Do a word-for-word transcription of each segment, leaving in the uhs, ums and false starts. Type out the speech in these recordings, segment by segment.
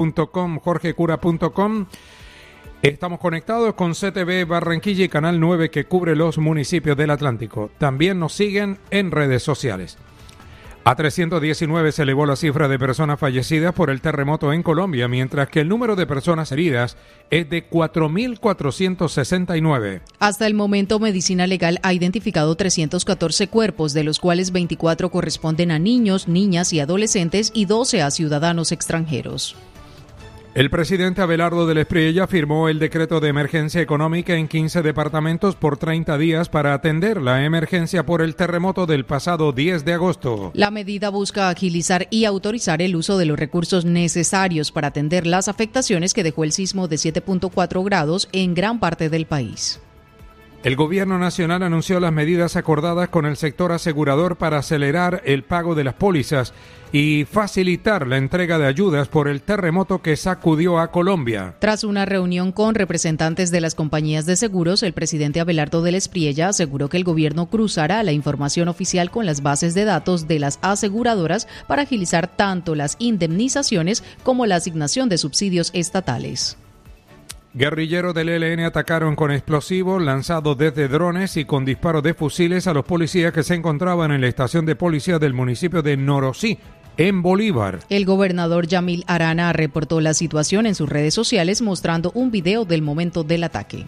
punto com, jorge cura punto com. Estamos conectados con C T V Barranquilla y Canal nueve que cubre los municipios del Atlántico. También nos siguen en redes sociales. A trescientos diecinueve se elevó la cifra de personas fallecidas por el terremoto en Colombia, mientras que el número de personas heridas es de cuatro mil cuatrocientos sesenta y nueve. Hasta el momento, Medicina Legal ha identificado trescientos catorce cuerpos, de los cuales veinticuatro corresponden a niños, niñas y adolescentes y doce a ciudadanos extranjeros. El presidente Abelardo del Espriella firmó el decreto de emergencia económica en quince departamentos por treinta días para atender la emergencia por el terremoto del pasado diez de agosto. La medida busca agilizar y autorizar el uso de los recursos necesarios para atender las afectaciones que dejó el sismo de siete punto cuatro grados en gran parte del país. El gobierno nacional anunció las medidas acordadas con el sector asegurador para acelerar el pago de las pólizas y facilitar la entrega de ayudas por el terremoto que sacudió a Colombia. Tras una reunión con representantes de las compañías de seguros, el presidente Abelardo del Espriella aseguró que el gobierno cruzará la información oficial con las bases de datos de las aseguradoras para agilizar tanto las indemnizaciones como la asignación de subsidios estatales. Guerrilleros del E L N atacaron con explosivos lanzados desde drones y con disparos de fusiles a los policías que se encontraban en la estación de policía del municipio de Norosí, en Bolívar. El gobernador Yamil Arana reportó la situación en sus redes sociales mostrando un video del momento del ataque.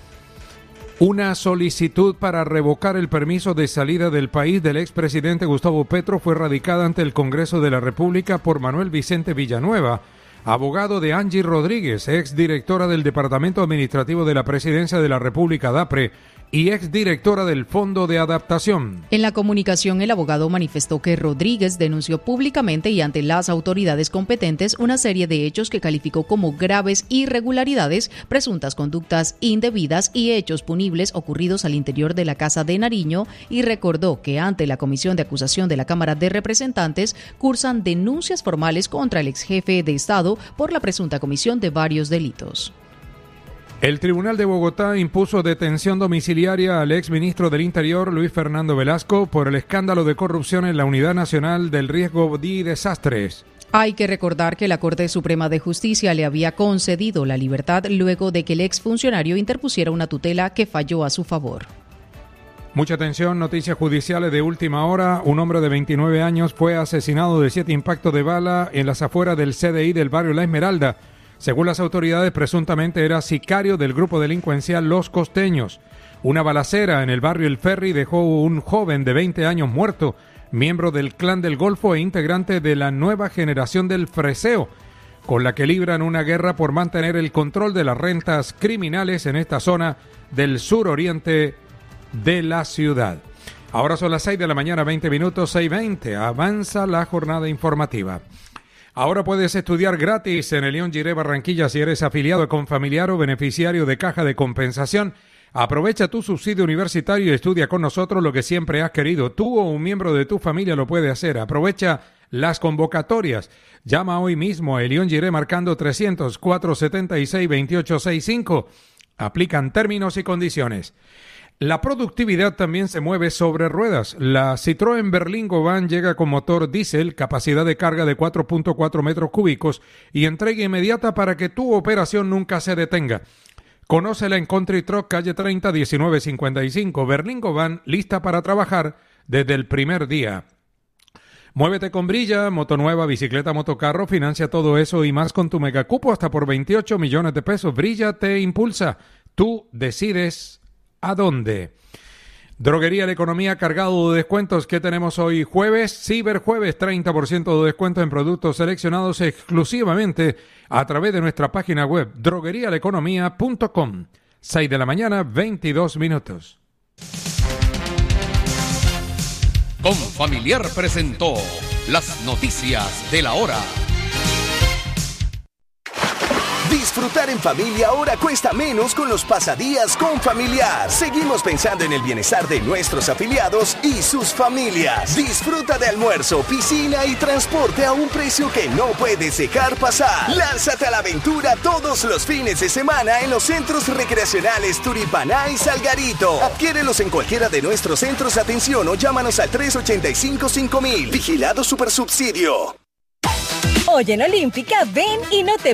Una solicitud para revocar el permiso de salida del país del expresidente Gustavo Petro fue radicada ante el Congreso de la República por Manuel Vicente Villanueva, abogado de Angie Rodríguez, exdirectora del Departamento Administrativo de la Presidencia de la República, DAPRE, y exdirectora del Fondo de Adaptación. En la comunicación, el abogado manifestó que Rodríguez denunció públicamente y ante las autoridades competentes una serie de hechos que calificó como graves irregularidades, presuntas conductas indebidas y hechos punibles ocurridos al interior de la Casa de Nariño, y recordó que ante la Comisión de Acusación de la Cámara de Representantes cursan denuncias formales contra el exjefe de Estado por la presunta comisión de varios delitos. El Tribunal de Bogotá impuso detención domiciliaria al exministro del Interior, Luis Fernando Velasco, por el escándalo de corrupción en la Unidad Nacional del Riesgo y Desastres. Hay que recordar que la Corte Suprema de Justicia le había concedido la libertad luego de que el exfuncionario interpusiera una tutela que falló a su favor. Mucha atención, noticias judiciales de última hora. Un hombre de veintinueve años fue asesinado de siete impactos de bala en las afueras del C D I del barrio La Esmeralda. Según las autoridades, presuntamente era sicario del grupo delincuencial Los Costeños. Una balacera en el barrio El Ferry dejó un joven de veinte años muerto, miembro del Clan del Golfo e integrante de la nueva generación del Freseo, con la que libran una guerra por mantener el control de las rentas criminales en esta zona del suroriente de la ciudad. Ahora son las seis de la mañana, veinte minutos, seis veinte. Avanza la jornada informativa. Ahora puedes estudiar gratis en el León Giré Barranquilla si eres afiliado con familiar o beneficiario de Caja de Compensación. Aprovecha tu subsidio universitario y estudia con nosotros lo que siempre has querido. Tú o un miembro de tu familia lo puede hacer. Aprovecha las convocatorias. Llama hoy mismo a León Giré marcando trescientos cuatro setenta y seis veintiocho sesenta y cinco. Aplican términos y condiciones. La productividad también se mueve sobre ruedas. La Citroën Berlingo Van llega con motor diésel, capacidad de carga de cuatro punto cuatro metros cúbicos y entrega inmediata para que tu operación nunca se detenga. Conócela en Country Truck, calle treinta, diecinueve cincuenta y cinco. Berlingo Van, lista para trabajar desde el primer día. Muévete con Brilla, moto nueva, bicicleta, motocarro, financia todo eso y más con tu megacupo hasta por veintiocho millones de pesos. Brilla te impulsa. Tú decides ¿a dónde? Droguería La Economía, cargado de descuentos. ¿Qué tenemos hoy? Jueves, Ciberjueves, treinta por ciento de descuento en productos seleccionados exclusivamente a través de nuestra página web, droguería la economía punto com. seis de la mañana, veintidós minutos. Confamiliar presentó las noticias de la hora. Disfrutar en familia ahora cuesta menos con los pasadías Confamiliar. Seguimos pensando en el bienestar de nuestros afiliados y sus familias. Disfruta de almuerzo, piscina y transporte a un precio que no puedes dejar pasar. Lánzate a la aventura todos los fines de semana en los centros recreacionales Turipaná y Salgarito. Adquiérelos en cualquiera de nuestros centros de atención o llámanos al tres ochenta y cinco cinco mil. Vigilado Supersubsidio. Hoy en Olímpica, ven y no te